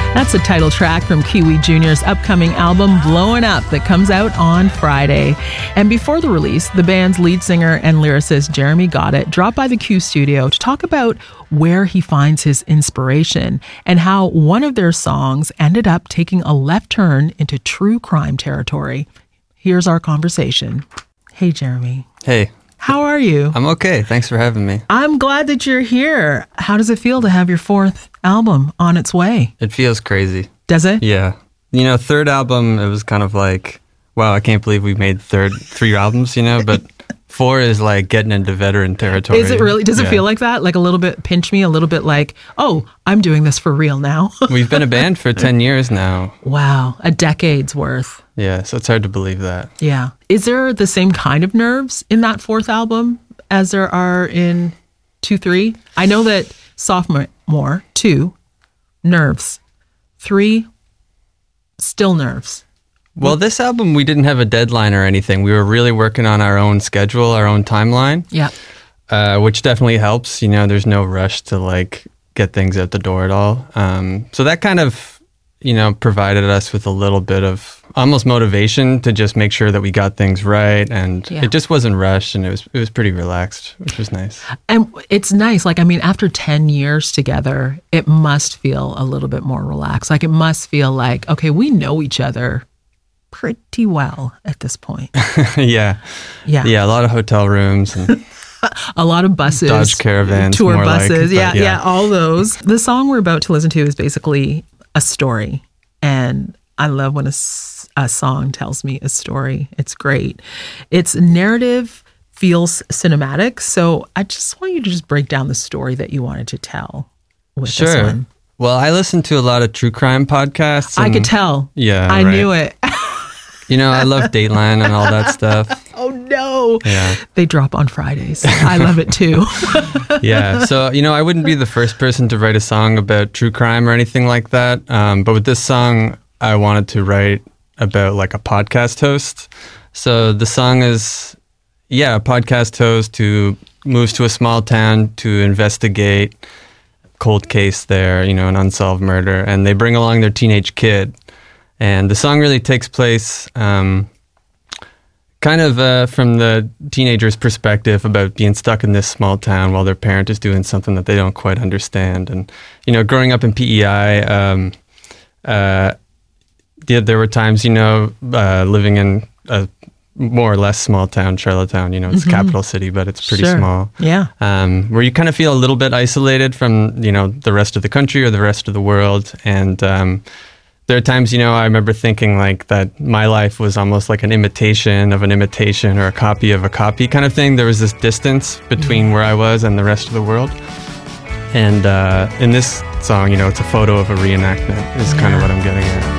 That's the title track from Kiwi Jr.'s upcoming album, Blowin' Up, that comes out on Friday. And before the release, the band's lead singer and lyricist Jeremy Goddett dropped by the Q studio to talk about where he finds his inspiration and how one of their songs ended up taking a left turn into true crime territory. Here's our conversation. Hey, Jeremy. Hey. How are you? I'm okay. Thanks for having me. I'm glad that you're here. How does it feel to have your fourth album on its way? It feels crazy. Does it? Yeah. Third album, it was kind of like, wow, I can't believe we made three albums, but 4 is like getting into veteran territory. Is it really? Does it feel like that? Like a little bit pinch me, a little bit like, oh, I'm doing this for real now. We've been a band for 10 years now. Wow. A decade's worth. Yeah. So it's hard to believe that. Yeah. Is there the same kind of nerves in that fourth album as there are in 2, 3? I know that Sophomore, 2, nerves. 3, still nerves. Well, this album, we didn't have a deadline or anything. We were really working on our own schedule, our own timeline. Yeah. Which definitely helps. There's no rush to get things out the door at all. So that kind of, provided us with a little bit of almost motivation to just make sure that we got things right. And it just wasn't rushed, and it was pretty relaxed, which was nice. And it's nice. After 10 years together, it must feel a little bit more relaxed. It must feel like, okay, we know each other pretty well at this point. Yeah. A lot of hotel rooms and a lot of buses, Dodge Caravans, tour buses. Yeah, all those. The song we're about to listen to is basically a story, and I love when a song tells me a story. It's great. Its narrative feels cinematic, so I just want you to just break down the story that you wanted to tell with this one. Well, I listen to a lot of true crime podcasts. I could tell. Yeah, I knew it. I love Dateline and all that stuff. Oh, no. Yeah. They drop on Fridays. I love it, too. Yeah. So, I wouldn't be the first person to write a song about true crime or anything like that. But with this song, I wanted to write about a podcast host. So the song is, a podcast host who moves to a small town to investigate cold case there, an unsolved murder. And they bring along their teenage kid. And the song really takes place kind of from the teenager's perspective about being stuck in this small town while their parent is doing something that they don't quite understand. And, growing up in PEI, there were times, living in a more or less small town, Charlottetown, it's a capital city, but it's pretty small. Yeah. Where you kind of feel a little bit isolated from, the rest of the country or the rest of the world. And there are times, I remember thinking that my life was almost like an imitation of an imitation or a copy of a copy kind of thing. There was this distance between where I was and the rest of the world. And in this song, it's a photo of a reenactment is kind of what I'm getting at.